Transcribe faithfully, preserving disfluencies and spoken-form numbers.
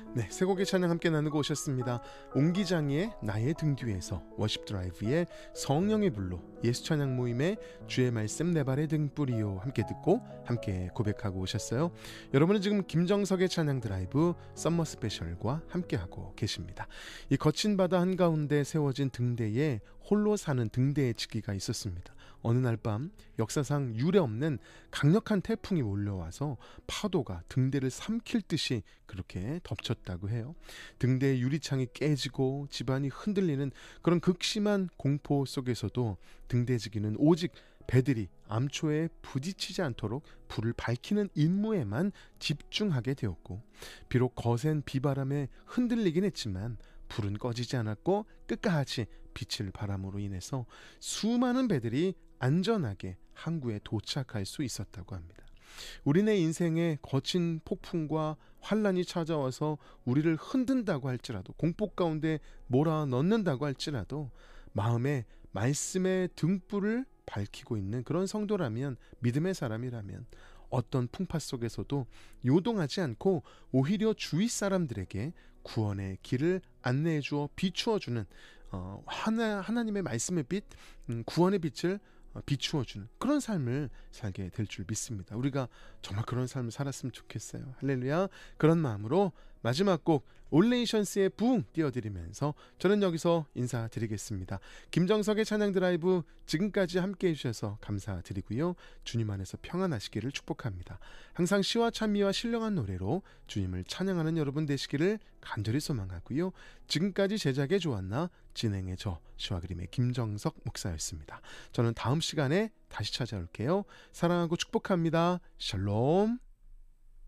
네, 세 곡의 찬양 함께 나누고 오셨습니다. 옹기장의 나의 등 뒤에서, 워십 드라이브의 성령의 불로, 예수 찬양 모임의 주의 말씀 내 발의 등불이요 함께 듣고 함께 고백하고 오셨어요. 여러분은 지금 김정석의 찬양 드라이브 썸머 스페셜과 함께하고 계십니다. 이 거친 바다 한가운데 세워진 등대에 홀로 사는 등대의 지기가 있었습니다. 어느 날 밤 역사상 유례없는 강력한 태풍이 몰려와서 파도가 등대를 삼킬 듯이 그렇게 덮쳤다고 해요. 등대의 유리창이 깨지고 집안이 흔들리는 그런 극심한 공포 속에서도 등대지기는 오직 배들이 암초에 부딪히지 않도록 불을 밝히는 임무에만 집중하게 되었고, 비록 거센 비바람에 흔들리긴 했지만 불은 꺼지지 않았고 끝까지 빛을 바람으로 인해서 수많은 배들이 안전하게 항구에 도착할 수 있었다고 합니다. 우리네 인생에 거친 폭풍과 환란이 찾아와서 우리를 흔든다고 할지라도, 공포 가운데 몰아넣는다고 할지라도 마음에 말씀의 등불을 밝히고 있는 그런 성도라면, 믿음의 사람이라면 어떤 풍파 속에서도 요동하지 않고 오히려 주위 사람들에게 구원의 길을 안내해 주어 비추어주는 어, 하나, 하나님의 말씀의 빛, 음, 구원의 빛을 비추어주는 그런 삶을 살게 될 줄 믿습니다. 우리가 정말 그런 삶을 살았으면 좋겠어요. 할렐루야. 그런 마음으로 마지막 곡 올레이션스의 부흥 띄워드리면서 저는 여기서 인사드리겠습니다. 김정석의 찬양 드라이브 지금까지 함께해 주셔서 감사드리고요. 주님 안에서 평안하시기를 축복합니다. 항상 시와 찬미와 신령한 노래로 주님을 찬양하는 여러분 되시기를 간절히 소망하고요. 지금까지 제작의 조한나, 진행의 저 시와 그림의 김정석 목사였습니다. 저는 다음 시간에 다시 찾아올게요. 사랑하고 축복합니다. 샬롬.